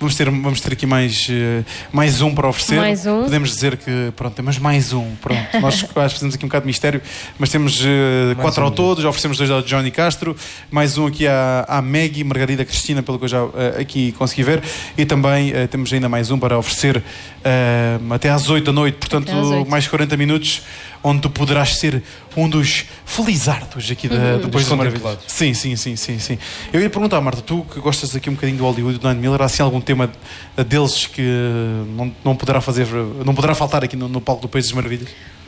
Vamos ter aqui mais um para oferecer. Mais um. Podemos dizer que, pronto, temos mais um. Pronto. Nós acho que fazemos aqui um bocado de mistério, mas temos 4 ao todo. Já oferecemos 2 ao Johnny Castro, mais um aqui à Maggie, Margarida Cristina, pelo que eu já aqui consegui ver. E também temos ainda mais um para oferecer até às 8 da noite. Portanto, mais 40 minutos, onde tu poderás ser um dos felizardos aqui depois das maravilhas. Sim. Eu ia perguntar, Marta, tu que gostas aqui um bocadinho do Hollywood, do Nine Miller, há assim algum tema deles que não poderá faltar aqui no palco do País das Maravilhas?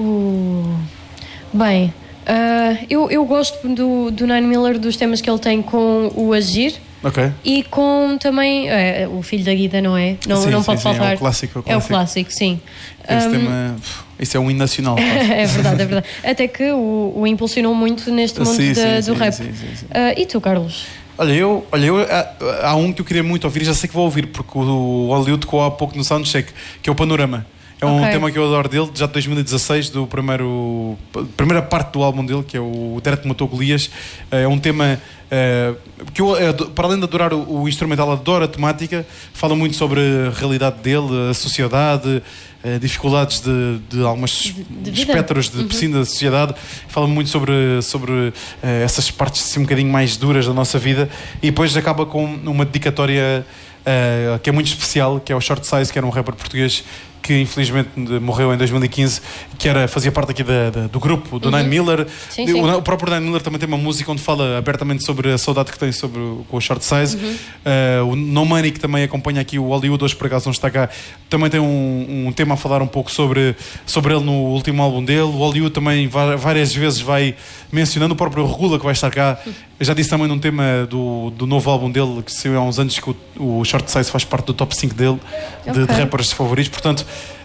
Bem, eu gosto do Nine Miller, dos temas que ele tem com o Agir. Okay. E com também o Filho da Guida, não é? Não pode faltar. É o clássico. É o clássico, sim. Esse tema, isso é um hino nacional. É verdade. Até que o impulsionou muito neste mundo do rap. Sim. E tu, Carlos? Olha, há um que eu queria muito ouvir e já sei que vou ouvir, porque o Hollywood tocou há pouco no Soundcheck, que é o Panorama. É um tema que eu adoro dele, já de 2016, primeira parte do álbum dele, que é o Direto Matou Golias. É um tema que eu, para além de adorar o instrumental, adoro a temática. Fala muito sobre a realidade dele, a sociedade, dificuldades de alguns espectros de piscina da sociedade. Fala muito sobre essas partes assim, um bocadinho mais duras da nossa vida. E depois acaba com uma dedicatória que é muito especial, que é o Short Size, que era um rapper português que infelizmente morreu em 2015, que fazia parte aqui do grupo do Nine Miller. Sim. O próprio Nine Miller também tem uma música onde fala abertamente sobre a saudade que tem com o Short Size. O No Money, que também acompanha aqui o Hollywood, hoje por acaso não está cá, também tem um tema a falar um pouco sobre ele no último álbum dele. O Hollywood também várias vezes vai mencionando, o próprio Regula, que vai estar cá. Eu já disse também num tema do novo álbum dele, que saiu há uns anos, que o Short Size faz parte do top 5 dele, de rappers favoritos. Portanto,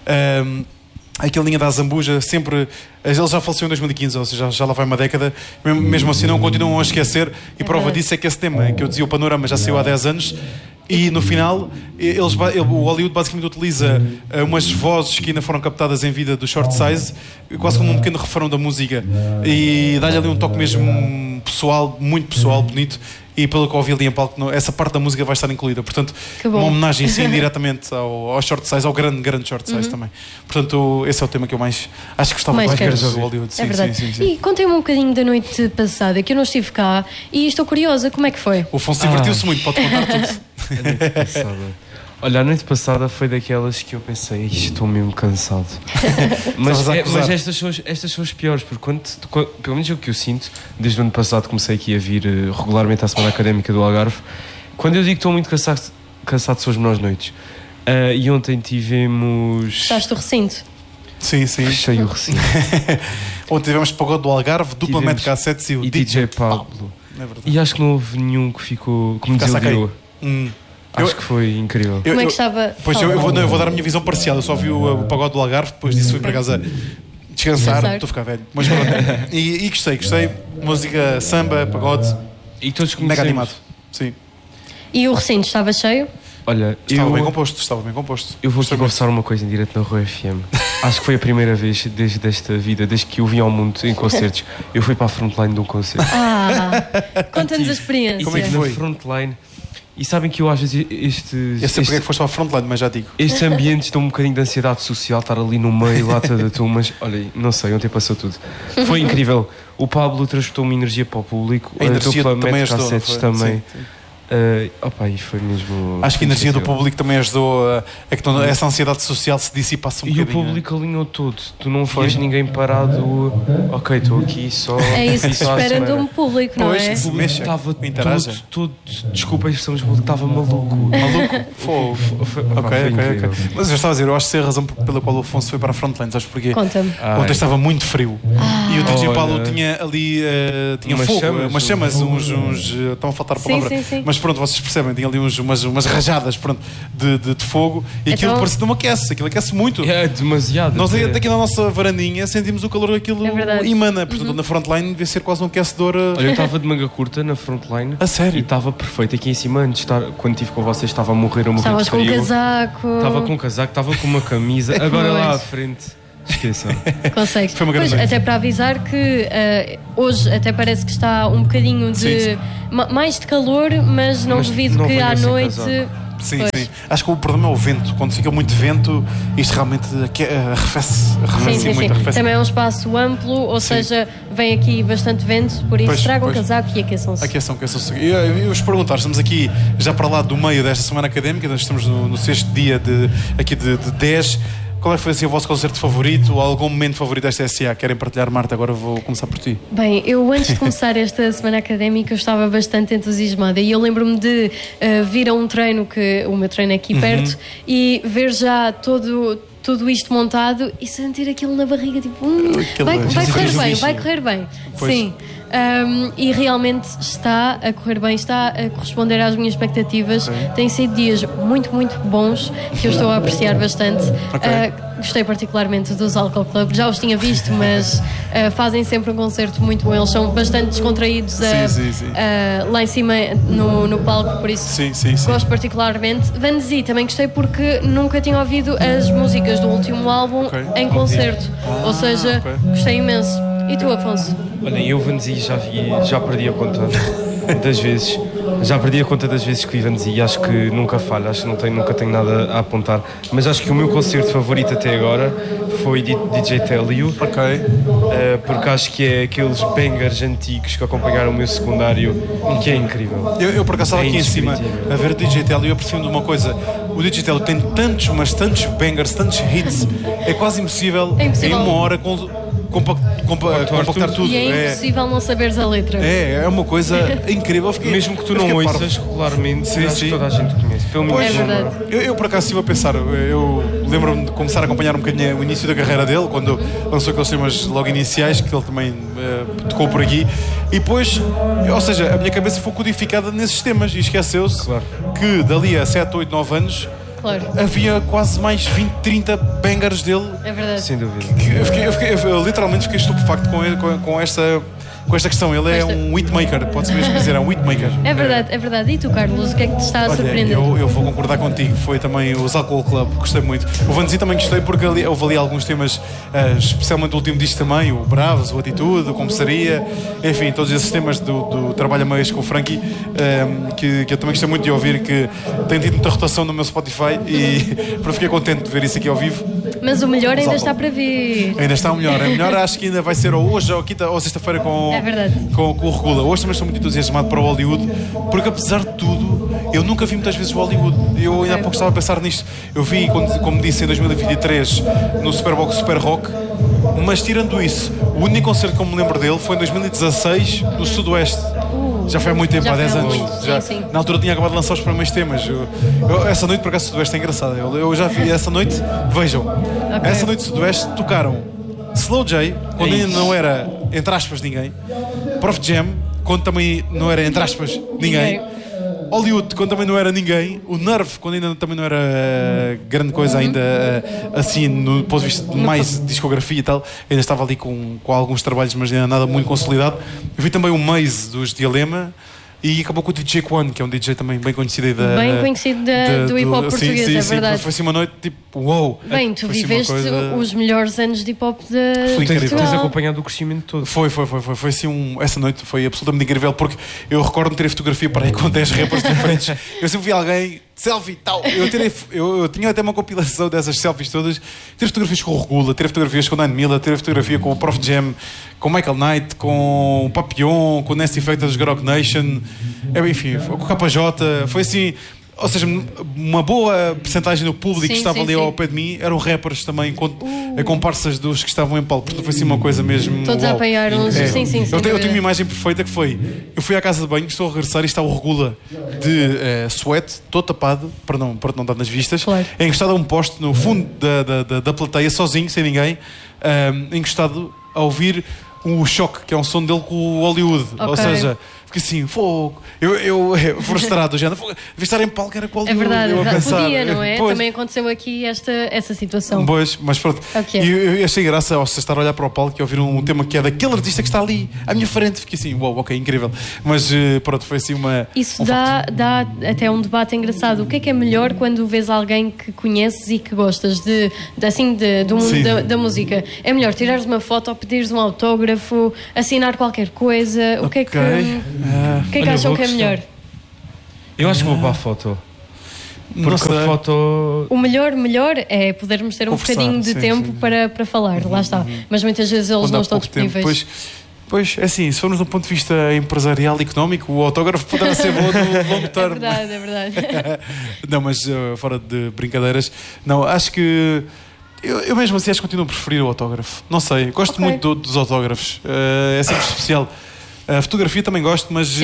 aquele linha da Zambuja, sempre. Ele já faleceu em 2015, ou seja, já lá vai uma década. Mesmo assim, não continuam a esquecer. E prova disso é que esse tema, que eu dizia, o Panorama, já saiu há 10 anos. E no final, o Hollywood basicamente utiliza umas vozes que ainda foram captadas em vida do Short Size, quase como um pequeno refrão da música, e dá-lhe ali um toque mesmo pessoal, muito pessoal, bonito. E pelo que eu ouvi ali em palco, essa parte da música vai estar incluída. Portanto, uma homenagem sim diretamente ao Short Size, ao grande Short Size também. Portanto, esse é o tema que eu mais acho que gostava mais do Hollywood. É verdade. Sim. E contem-me um bocadinho da noite passada, que eu não estive cá e estou curiosa, como é que foi? O Afonso divertiu-se muito, pode contar tudo. A noite passada. Olha, a noite passada foi daquelas que eu pensei, estou mesmo cansado. mas estas são as piores, porque pelo menos é o que eu sinto, desde o ano passado comecei aqui a vir regularmente à Semana Académica do Algarve. Quando eu digo que estou muito cansado são as menores noites. E ontem tivemos... Estás do recinto? Sim. Fechei o recinto. Ontem tivemos Pagode do Algarve, duplamente cassetes e o DJ Pablo. E acho que não houve nenhum que me desiludiu. Acho que foi incrível. Como é que estava? Pois eu vou dar a minha visão parcial. Eu só vi o Pagode do Algarve, depois disso fui para casa descansar. Estou a ficar velho. Mas e gostei. Música, samba, pagode. E todos mega animado. Sim. E o recinto estava cheio? Olha, estava bem composto. Eu vou confessar uma coisa em direto na Rua FM. Acho que foi a primeira vez desde esta vida, desde que eu vim ao mundo em concertos, eu fui para a frontline de um concerto. Conta-nos a experiência. Como é que foi? Na frontline. E sabem que eu às vezes eu sei porque é que foste para a frontline, mas já digo. Estes ambientes dão um bocadinho de ansiedade social, estar ali no meio, lá toda tu, mas olha, não sei, ontem passou tudo. Foi incrível. O Pablo transportou uma energia para o público. A energia também ajudou. Também. E foi mesmo. Acho que a energia do público também ajudou a que essa ansiedade social se dissipasse um bocadinho. E o público alinhou todo. Tu não vias ninguém parado. Ok, estou aqui só. É isso que se espera de um público, não é? O público estava todo. Desculpa a expressão, mas o público estava maluco. Ok. Mas eu estava a dizer, eu acho que sei a razão pela qual o Afonso foi para a frontline. Sabes porquê? Conta-me. Ontem estava muito frio. E o DJ Paulo tinha ali tinha fogo, umas chamas, uns estão a faltar palavra. Sim. Mas pronto, vocês percebem, tinha ali umas rajadas de fogo e aquilo parece que não aquece, aquilo aquece muito. É demasiado. Nós aqui na nossa varandinha sentimos o calor daquilo emana. Portanto, na frontline devia ser quase um aquecedor. Olha, eu estava de manga curta na frontline. A sério? E estava perfeito. Aqui em cima, antes de estar, quando estive com vocês, estava a morrer de frio. Estavas com um casaco. Estava com um casaco, estava com uma camisa. Agora lá à frente. Esqueçam. Consegues. Pois, até para avisar que hoje até parece que está um bocadinho de mais de calor, mas não duvido que à noite Sim, sim. Acho que o problema é o vento. Quando fica muito vento, isto realmente arrefece muito. Arrefece. Também é um espaço amplo, ou seja, vem aqui bastante vento, por isso tragam casaco e aqueçam-se. Aqueçam-se. Eu vos perguntar, estamos aqui já para lá do meio desta semana académica, nós estamos no 6º dia de 10. Qual é que foi assim, o vosso concerto favorito ou algum momento favorito desta SA? Querem partilhar, Marta? Agora vou começar por ti. Bem, eu antes de começar esta semana académica eu estava bastante entusiasmada e eu lembro-me de vir a um treino, que o meu treino é aqui perto, e ver já tudo isto montado e sentir aquilo na barriga, tipo, vai correr bem. Pois. Sim. E realmente está a correr bem, está a corresponder às minhas expectativas. Têm sido dias muito, muito bons que eu estou a apreciar bastante. Gostei particularmente dos Alcohol Club, já os tinha visto, mas fazem sempre um concerto muito bom. Eles são bastante descontraídos lá em cima no palco, por isso gosto particularmente. Vanzi também gostei porque nunca tinha ouvido as músicas do último álbum em concerto, ou seja, gostei imenso. E tu, Afonso? Olha, eu Vanzi já perdi a conta das vezes. Já perdi a conta das vezes que vi Vanzi e acho que nunca falha, acho que nunca tenho nada a apontar. Mas acho que o meu concerto favorito até agora foi DJ Tell You. Porque acho que é aqueles bangers antigos que acompanharam o meu secundário, que é incrível. Eu por acaso estava aqui em cima a ver o DJ Tell You e eu aprecio de uma coisa. O DJ Tell You tem tantos bangers, tantos hits, é quase impossível em uma hora compactar tudo. E é impossível não saberes a letra. É uma coisa incrível. Mesmo que tu não ouças regularmente, acho que toda a gente conhece. Pelo menos é verdade. Eu por acaso estive a pensar, eu lembro-me de começar a acompanhar um bocadinho o início da carreira dele, quando lançou aqueles temas logo iniciais, que ele também tocou por aqui, e depois, ou seja, a minha cabeça foi codificada nesses temas e esqueceu-se que dali a 7, 8, 9 anos havia quase mais 20, 30 bangers dele. É verdade. Sem dúvida. Eu literalmente fiquei estupefacto com esta questão. Ele é um hitmaker, pode-se mesmo dizer, é um hitmaker. É verdade. E tu, Carlos, o que é que te está a surpreender? Eu vou concordar contigo, foi também os Alcohol Club, gostei muito. O Vanzi também gostei porque houve ali alguns temas, especialmente o último disco também, o Bravos, o Atitude, o Como Seria, enfim, todos esses temas do Trabalho a Meias com o Frankie, que eu também gostei muito de ouvir, que tem tido muita rotação no meu Spotify e fiquei contente de ver isso aqui ao vivo. Mas o melhor ainda está para vir. Ainda está o melhor. A melhor acho que ainda vai ser ou hoje, ou quinta, ou sexta-feira com o Regula. Hoje também estou muito entusiasmado para o Hollywood, porque apesar de tudo, eu nunca vi muitas vezes o Hollywood. Eu ainda há pouco estava a pensar nisto. Eu vi, como disse, em 2023 no Superbox Super Rock, mas tirando isso, o único concerto que eu me lembro dele foi em 2016 no Sudoeste. Já foi há muito tempo, há 10 anos. Sim. Na altura tinha acabado de lançar os primeiros temas. Essa noite, por acaso, Sudoeste é engraçada. Eu já vi essa noite, vejam, essa noite Sudoeste tocaram Slow J, quando ainda não era, entre aspas, ninguém. Prof Jam, quando também não era, entre aspas, ninguém. Hollywood, quando também não era ninguém. O Nerve, quando ainda também não era grande coisa ainda, assim, no ponto de vista de mais discografia e tal. Ainda estava ali com alguns trabalhos, mas ainda nada muito consolidado. Eu vi também o Maze dos Dialema. E acabou com o DJ Quan, que é um DJ também bem conhecido do hip-hop português, é verdade. Foi assim uma noite tipo, uou! Bem, tu viveste os melhores anos de hip-hop de Portugal. Tens acompanhado o crescimento todo. Foi assim essa noite foi absolutamente incrível, porque eu recordo-me ter fotografia para aí com 10 rappers diferentes. Eu sempre vi alguém, selfie e tal. Eu tinha até uma compilação dessas selfies todas. Tirei fotografias com o Regula, tirei fotografias com o Nine Miller, tirei fotografia com o Prof Jam, com o Michael Knight, com o Papillon, com o Nasty Fate dos Grok Nation, enfim, com o KJ. Foi assim, ou seja, uma boa percentagem do público que estava ali ao pé de mim eram rappers também, a comparsas dos que estavam em palco. Portanto, foi assim uma coisa mesmo. Todos a apanhar uns. Sim. Eu tenho uma imagem perfeita que foi: eu fui à casa de banho, estou a regressar e está o Regula de sweat, todo tapado, para não dar nas vistas, é encostado a um poste no fundo da plateia, sozinho, sem ninguém, encostado a ouvir o Choque, que é um som dele com o Hollywood. Ou seja, fiquei assim, fogo. Eu frustrado do género. Devia estar em palco, era com o Hollywood. É verdade. Podia, não é? Pois. Também aconteceu aqui essa situação. Pois, mas pronto. E eu achei graça ao estar a olhar para o palco e ouvir um tema que é daquele artista que está ali à minha frente. Fiquei assim, uau, ok, incrível. Mas pronto, foi assim uma... Isso dá até um debate engraçado. O que é melhor quando vês alguém que conheces e que gostas do mundo da música? É melhor tirares uma foto ou pedires um autógrafo, assinar qualquer coisa? O que é que acham que é melhor? Eu acho que vou para a foto. Porque a foto... O melhor é podermos ter um bocadinho de tempo para falar, lá está. Mas muitas vezes eles não estão disponíveis. Pois, é assim, se formos do ponto de vista empresarial e económico, o autógrafo poderá ser bom no longo termo. É verdade. Não, mas fora de brincadeiras, não, acho que eu mesmo assim acho que continuo a preferir o autógrafo. Não sei, gosto muito dos autógrafos, é sempre especial. A fotografia também gosto, mas...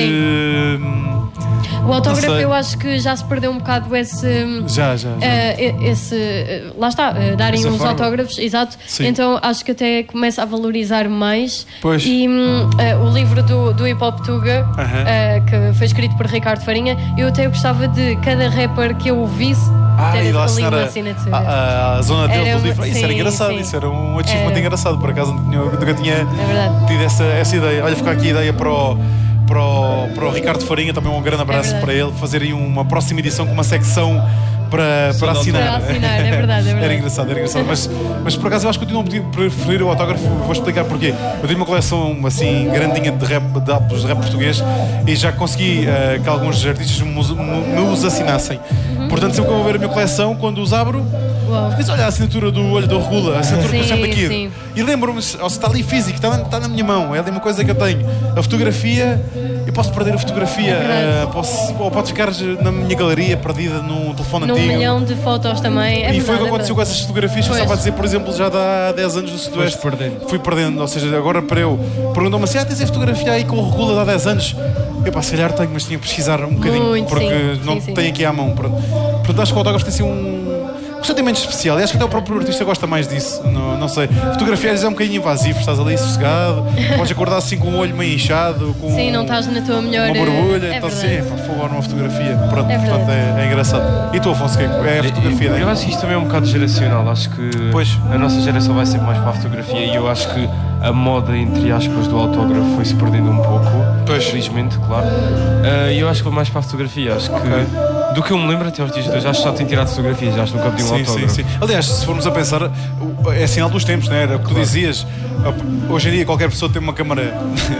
o autógrafo eu acho que já se perdeu um bocado esse... lá está, darem uns autógrafos, exato. Sim. Então acho que até começa a valorizar mais. Pois. E o livro do Hip Hop Tuga, que foi escrito por Ricardo Farinha, eu até gostava de cada rapper que eu ouvisse ter ali uma assinatura. A zona dele do livro. Isso era engraçado, isso era um achievement engraçado, por acaso nunca tinha tido essa ideia. Olha, fica aqui a ideia para o Ricardo Farinha, também um grande abraço para ele, fazerem uma próxima edição com uma secção para assinar. É verdade. Era engraçado. Mas por acaso eu acho que continuo a preferir o autógrafo. Vou explicar porquê. Eu tenho uma coleção assim grandinha de álbuns de rap português e já consegui que alguns artistas me os assinassem. Portanto, sempre que eu vou ver a minha coleção, quando os abro, diz, olha a assinatura do Olho do Regula, a assinatura do Concerto daqui. E lembro-me, se está ali físico, está na minha mão, é ali uma coisa que eu tenho. A fotografia, eu posso perder a fotografia, ou pode ficar na minha galeria perdida num telefone antigo. 1 milhão de fotos também. E foi o que aconteceu com essas fotografias que eu estava a dizer, por exemplo, já há 10 anos no Sudoeste. Fui perdendo, ou seja, agora para eu perguntam-me assim, tens a fotografia aí com o Regula de há 10 anos? Eu se calhar tenho, mas tinha que pesquisar um bocadinho, porque não tenho aqui à mão. Portanto, acho que o autógrafo tem assim um sentimento especial, e acho que até o próprio artista gosta mais disso. Não sei, fotografia é um bocadinho invasivo, estás ali sossegado, podes acordar assim com o olho meio inchado, não estás na tua melhor... uma borbulha, então assim, fogo numa fotografia. Pronto, portanto é engraçado. E tu, Afonso, que é a fotografia? Eu acho que isto também é um bocado geracional, acho que a nossa geração vai sempre mais para a fotografia, e eu acho que a moda, entre aspas, do autógrafo foi-se perdendo um pouco, felizmente, claro. E eu acho que vou mais para a fotografia, acho que... Do que eu me lembro até aos dias de hoje, acho que já tenho tirado fotografias, já nunca pedi um autógrafo. Sim. Aliás, se formos a pensar, é sinal dos tempos, não é? Era o que tu dizias. Hoje em dia qualquer pessoa tem uma câmara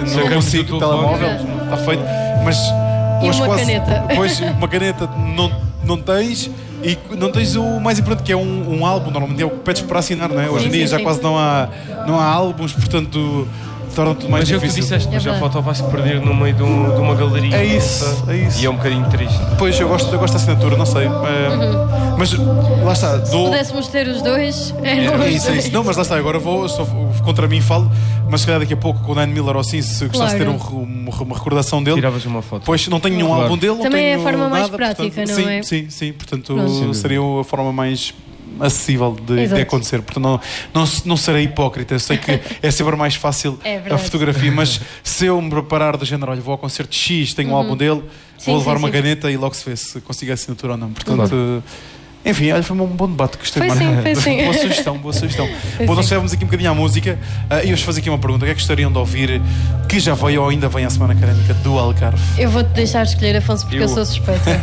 no telemóvel, está feito. Mas uma caneta. Depois uma caneta não tens, e não tens o mais importante, que é um álbum. Normalmente é o que pedes para assinar, não é? Hoje em dia já quase não há álbuns, portanto... torna tudo mais difícil. Mas é o que tu disseste, mas a foto vai-se perder no meio de uma galeria. É isso. E é um bocadinho triste. Pois, eu gosto da assinatura, não sei. Mas lá está. Se pudéssemos ter os dois, eram os dois. Não, mas lá está, agora contra mim falo, mas se calhar daqui a pouco com o Nine Miller ou assim, se gostasse de ter uma recordação dele. Tiravas uma foto. Pois, não tenho nenhum álbum dele. Também é a forma mais prática, não é? Sim. Portanto, seria a forma mais acessível de acontecer. Portanto, não serei hipócrita. Eu sei que é sempre mais fácil a fotografia, mas se eu me preparar do género, olha, vou ao concerto X, tenho um álbum dele, vou levar uma caneta e logo se vê se consigo a assinatura ou não. Portanto, enfim, olha, foi um bom debate, gostei mais. Foi sim. Boa sugestão. Bom, nós chegamos aqui um bocadinho à música e eu vos fazer aqui uma pergunta. O que é que gostariam de ouvir que já veio ou ainda vem à Semana Académica do Algarve? Eu vou-te deixar escolher, Afonso, porque eu sou suspeita.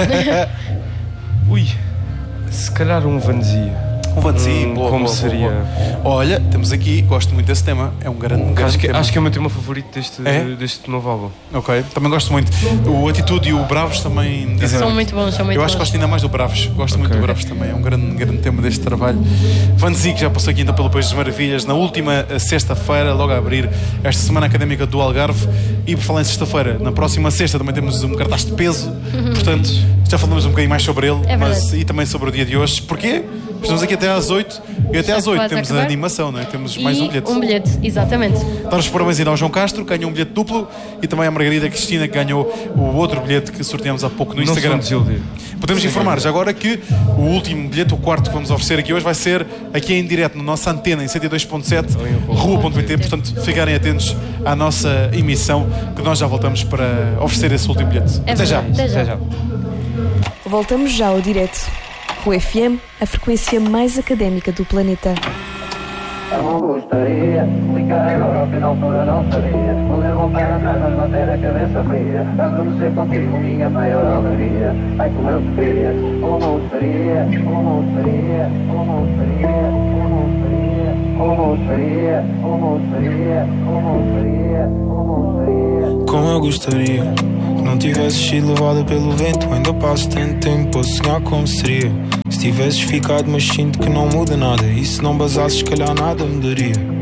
Se calhar um Vanzia. Como seria? Boa. Olha, temos aqui, gosto muito desse tema. É um grande tema. Acho que é o meu tema favorito deste novo álbum. Ok, também gosto muito. O Atitude e o Bravos também dizem. São muito bons, Eu acho que gosto ainda mais do Bravos. Gosto muito do Bravos também. É um grande tema deste trabalho. Vanzi, que já passou aqui então pelo País das Maravilhas, na última sexta-feira, logo a abrir esta Semana Académica do Algarve. E por falar em sexta-feira, na próxima sexta também temos um cartaz de peso. Portanto, já falamos um bocadinho mais sobre ele e também sobre o dia de hoje. Porquê? Estamos aqui até às 8 e até às 8 temos a animação, não é? Temos mais um bilhete. Um bilhete, exatamente. Dar os parabéns ainda ao João Castro, que ganhou um bilhete duplo, e também à Margarida Cristina, que ganhou o outro bilhete que sorteamos há pouco no Instagram. Podemos informar já agora que o último bilhete, o quarto que vamos oferecer aqui hoje, vai ser aqui em direto na nossa antena em 102.7, rua.pt. Portanto, ficarem atentos à nossa emissão, que nós já voltamos para oferecer esse último bilhete. Até já. Voltamos já ao direto. Rua FM, a frequência mais académica do planeta. Eu não gostaria de ficar agora ao final toda não sabia. Poder voltar atrás, mas manter a cabeça fria. Adormecer contigo, minha maior alegria. Ai, como eu te queria, ou não gostaria, ou não gostaria, ou não gostaria, ou não gostaria, ou não gostaria, ou não gostaria, ou não gostaria, ou não gostaria. Como eu gostaria não tivesses sido levada pelo vento, ainda passo tanto tempo a sonhar como seria. Se tivesses ficado, mas sinto que não muda nada. E se não basasses, se calhar nada mudaria.